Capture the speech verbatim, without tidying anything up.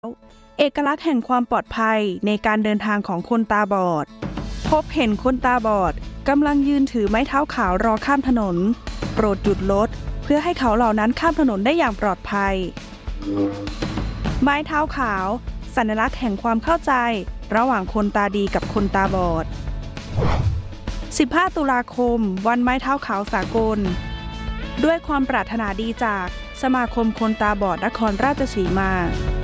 เอกลักษณ์แห่งความปลอดภัยในการเดินทางของคนตาบอดพบเห็นคนตาบอดกำลังยืนถือไม้เท้าขาวรอข้ามถนนโปรดหยุดรถเพื่อให้เขาเหล่านั้นข้ามถนนได้อย่างปลอดภัยไม้เท้าขาวสัญลักษณ์แห่งความเข้าใจระหว่างคนตาดีกับคนตาบอดสิบห้าตุลาคมวันไม้เท้าขาวสากลด้วยความปรารถนาดีจากสมาคมคนตาบอดนครราชสีมา